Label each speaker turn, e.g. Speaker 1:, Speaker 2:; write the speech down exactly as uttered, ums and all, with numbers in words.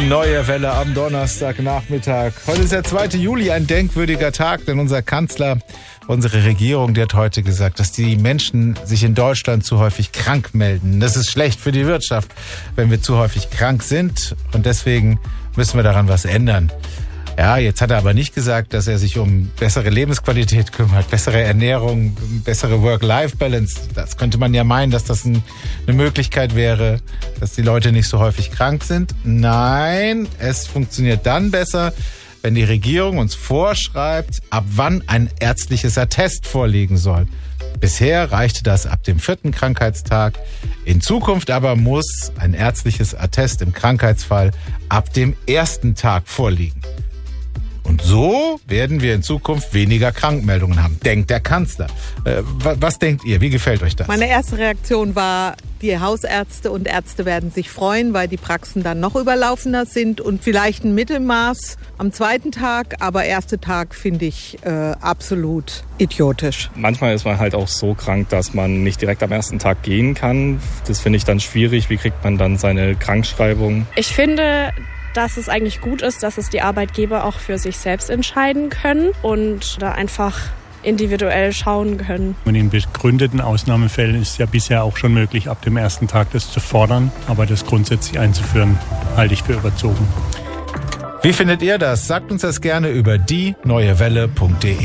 Speaker 1: Neue Welle am Donnerstagnachmittag. Heute ist der zweite Juli, ein denkwürdiger Tag, denn unser Kanzler, unsere Regierung, die hat heute gesagt, dass die Menschen sich in Deutschland zu häufig krank melden. Das ist schlecht für die Wirtschaft, wenn wir zu häufig krank sind, und deswegen müssen wir daran was ändern. Ja, jetzt hat er aber nicht gesagt, dass er sich um bessere Lebensqualität kümmert, bessere Ernährung, bessere Work-Life-Balance. Das könnte man ja meinen, dass das ein, eine Möglichkeit wäre, dass die Leute nicht so häufig krank sind. Nein, es funktioniert dann besser, wenn die Regierung uns vorschreibt, ab wann ein ärztliches Attest vorliegen soll. Bisher reichte das ab dem vierten Krankheitstag. In Zukunft aber muss ein ärztliches Attest im Krankheitsfall ab dem ersten Tag vorliegen. Und so werden wir in Zukunft weniger Krankmeldungen haben, denkt der Kanzler. Äh, was denkt ihr? Wie gefällt euch das?
Speaker 2: Meine erste Reaktion war, die Hausärzte und Ärzte werden sich freuen, weil die Praxen dann noch überlaufener sind und vielleicht ein Mittelmaß am zweiten Tag, aber erster Tag finde ich äh, absolut idiotisch.
Speaker 3: Manchmal ist man halt auch so krank, dass man nicht direkt am ersten Tag gehen kann. Das finde ich dann schwierig. Wie kriegt man dann seine Krankschreibung?
Speaker 4: Ich finde, dass es eigentlich gut ist, dass es die Arbeitgeber auch für sich selbst entscheiden können und da einfach individuell schauen können.
Speaker 5: Und in begründeten Ausnahmefällen ist es ja bisher auch schon möglich, ab dem ersten Tag das zu fordern. Aber das grundsätzlich einzuführen, halte ich für überzogen.
Speaker 1: Wie findet ihr das? Sagt uns das gerne über die neue welle punkt de.